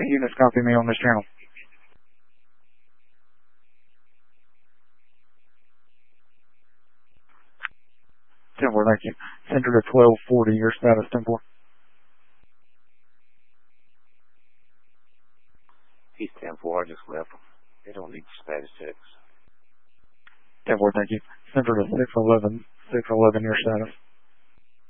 units copy me on this channel? 10-4, thank you. Center to 1240, your status 10-4. He's 10-4, I just left him. They don't need status checks. 10-4, thank you. Center to 611, your status.